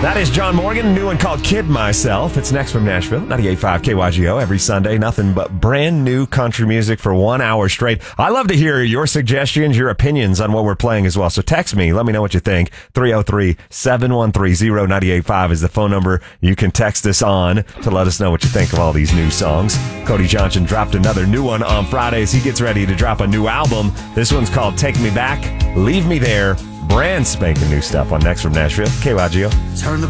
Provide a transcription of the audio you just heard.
That is John Morgan, new one called Kid Myself. It's next from Nashville, 98.5 KYGO, every Sunday. Nothing but brand new country music for 1 hour straight. I love to hear your suggestions, your opinions on what we're playing as well. So text me. Let me know what you think. 303-713-0985 is the phone number you can text us on to let us know what you think of all these new songs. Cody Johnson dropped another new one on Fridays. He gets ready to drop a new album. This one's called Take Me Back, Leave Me There. Brand spanking new stuff on Next from Nashville, KYGO. Turn the